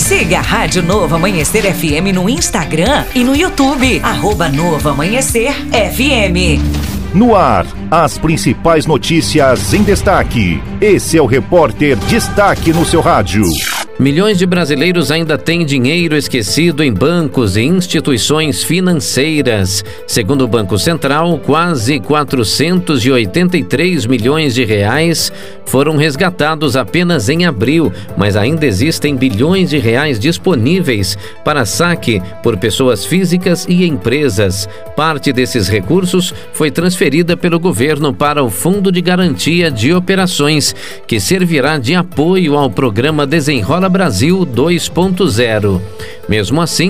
Siga a Rádio Novo Amanhecer FM no Instagram e no YouTube, @Novo Amanhecer FM. No ar, as principais notícias em destaque. Esse é o Repórter Destaque no seu rádio. Milhões de brasileiros ainda têm dinheiro esquecido em bancos e instituições financeiras. Segundo o Banco Central, quase 483 milhões de reais foram resgatados apenas em abril, mas ainda existem bilhões de reais disponíveis para saque por pessoas físicas e empresas. Parte desses recursos foi transferida pelo governo para o Fundo de Garantia de Operações, que servirá de apoio ao programa Desenrola Brasil 2.0. Mesmo assim,